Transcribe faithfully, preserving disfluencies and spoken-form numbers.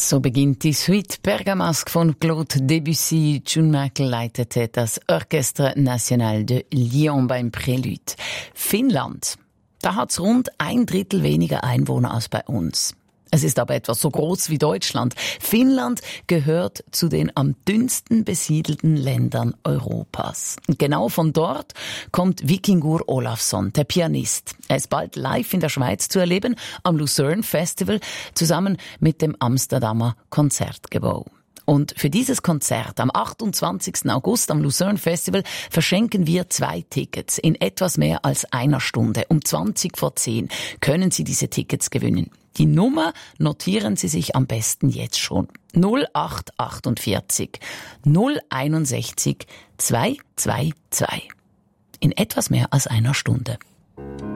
So beginnt die Suite Bergamasque von Claude Debussy. June Merkel leitete das Orchestre National de Lyon beim Prélude. Finnland, da hat's rund ein Drittel weniger Einwohner als bei uns. Es ist aber etwa so groß wie Deutschland. Finnland gehört zu den am dünnsten besiedelten Ländern Europas. Und genau von dort kommt Vikingur Olafsson, der Pianist. Er ist bald live in der Schweiz zu erleben, am Lucerne Festival, zusammen mit dem Amsterdamer Konzertgebouw. Und für dieses Konzert am achtundzwanzigsten August am Lucerne Festival verschenken wir zwei Tickets in etwas mehr als einer Stunde. Um zwanzig vor zehn können Sie diese Tickets gewinnen. Die Nummer notieren Sie sich am besten jetzt schon. null acht achtundvierzig null einundsechzig zwei zwei zwei. In etwas mehr als einer Stunde.